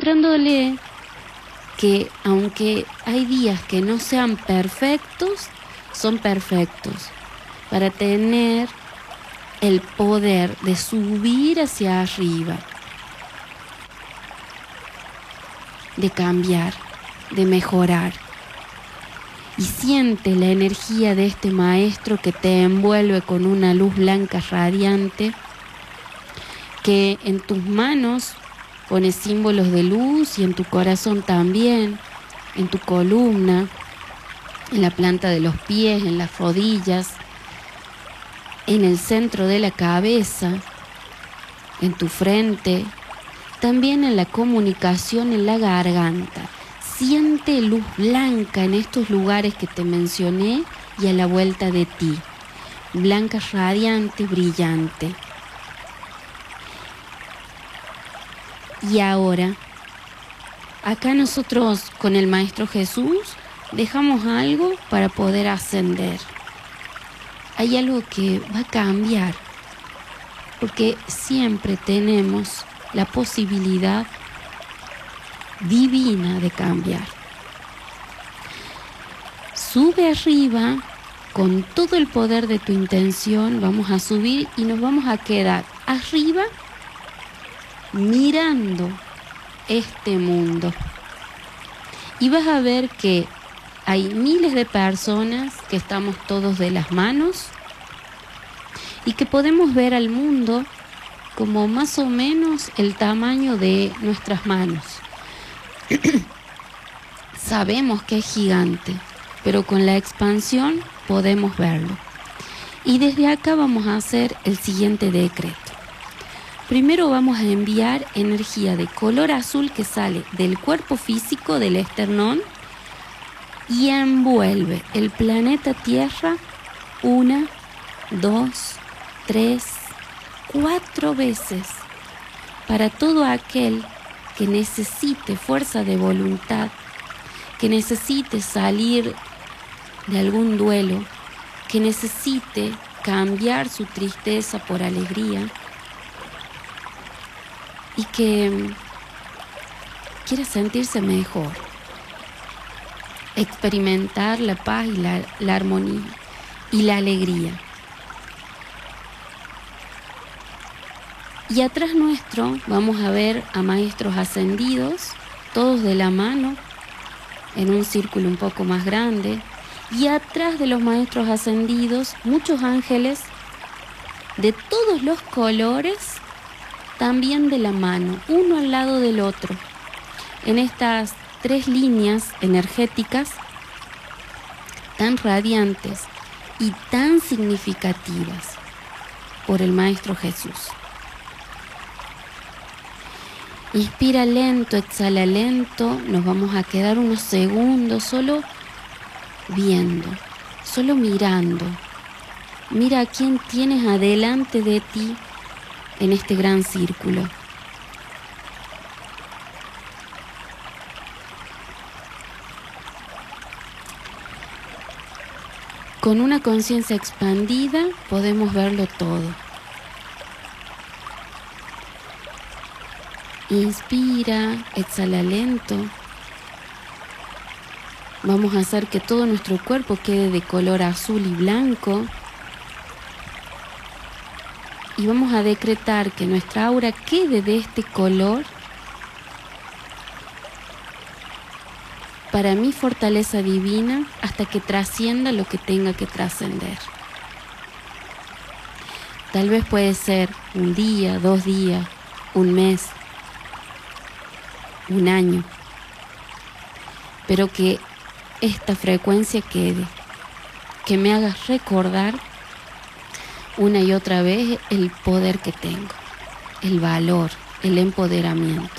mostrándole que aunque hay días que no sean perfectos, son perfectos para tener el poder de subir hacia arriba, de cambiar, de mejorar. Y siente la energía de este maestro que te envuelve con una luz blanca radiante, que en tus manos pone símbolos de luz y en tu corazón también, en tu columna, en la planta de los pies, en las rodillas, en el centro de la cabeza, en tu frente, también en la comunicación, en la garganta. Siente luz blanca en estos lugares que te mencioné y a la vuelta de ti. Blanca, radiante, brillante. Y ahora, acá nosotros con el Maestro Jesús dejamos algo para poder ascender. Hay algo que va a cambiar, porque siempre tenemos la posibilidad divina de cambiar. Sube arriba con todo el poder de tu intención. Vamos a subir y nos vamos a quedar arriba mirando este mundo. Y vas a ver que hay miles de personas que estamos todos de las manos y que podemos ver al mundo como más o menos el tamaño de nuestras manos. Sabemos que es gigante, pero con la expansión podemos verlo. Y desde acá vamos a hacer el siguiente decreto. Primero vamos a enviar energía de color azul que sale del cuerpo físico del esternón y envuelve el planeta Tierra 1, 2, 3, 4 veces para todo aquel que necesite fuerza de voluntad, que necesite salir de algún duelo, que necesite cambiar su tristeza por alegría y que quiera sentirse mejor, experimentar la paz y la armonía y la alegría. Y atrás nuestro vamos a ver a maestros ascendidos, todos de la mano, en un círculo un poco más grande. Y atrás de los maestros ascendidos, muchos ángeles de todos los colores, también de la mano, uno al lado del otro. En estas 3 líneas energéticas tan radiantes y tan significativas por el Maestro Jesús. Inspira lento, exhala lento. Nos vamos a quedar unos segundos solo viendo, solo mirando. Mira a quién tienes adelante de ti en este gran círculo. Con una conciencia expandida podemos verlo todo. Inspira, exhala lento. Vamos a hacer que todo nuestro cuerpo quede de color azul y blanco. Y vamos a decretar que nuestra aura quede de este color para mi fortaleza divina hasta que trascienda lo que tenga que trascender. Tal vez puede ser un día, 2 días, un mes, un año, pero que esta frecuencia quede, que me haga recordar una y otra vez el poder que tengo, el valor, el empoderamiento.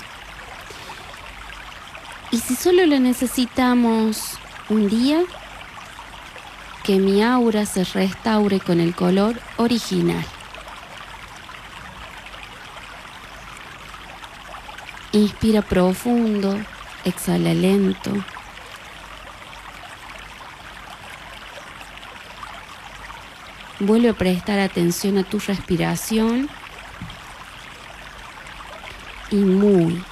Y si solo lo necesitamos un día, que mi aura se restaure con el color original. Inspira profundo, exhala lento. Vuelve a prestar atención a tu respiración y muy